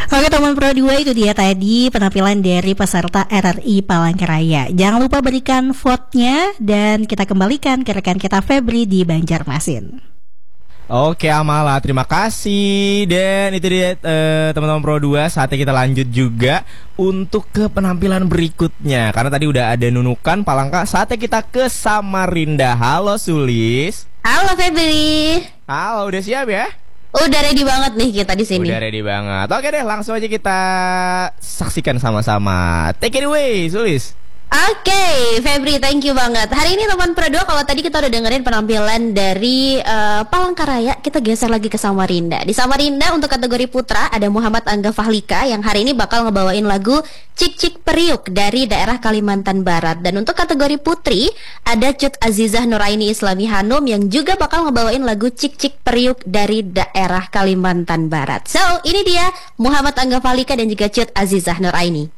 Oke teman Pro 2, itu dia tadi penampilan dari peserta RRI Palangkaraya. Jangan lupa berikan vote-nya dan kita kembalikan ke rekan kita Febri di Banjarmasin. Oke Amala, terima kasih. Dan itu dia teman-teman Pro 2, saatnya kita lanjut juga untuk ke penampilan berikutnya. Karena tadi udah ada Nunukan, Palangka, saatnya kita ke Samarinda. Halo Sulis. Halo Febri. Halo, udah siap ya? Udah ready banget nih kita di sini. Udah ready banget. Oke deh, langsung aja kita saksikan sama-sama. Take it away, Sulis. Oke, Febri, thank you banget. Hari ini teman Pro 2, kalau tadi kita udah dengerin penampilan dari Palangkaraya, kita geser lagi ke Samarinda. Di Samarinda untuk kategori putra ada Muhammad Angga Fahlika yang hari ini bakal ngebawain lagu Cik Cik Periuk dari daerah Kalimantan Barat. Dan untuk kategori putri ada Cut Azizah Nuraini Islami Hanum yang juga bakal ngebawain lagu Cik Cik Periuk dari daerah Kalimantan Barat. So, ini dia Muhammad Angga Fahlika dan juga Cut Azizah Nuraini.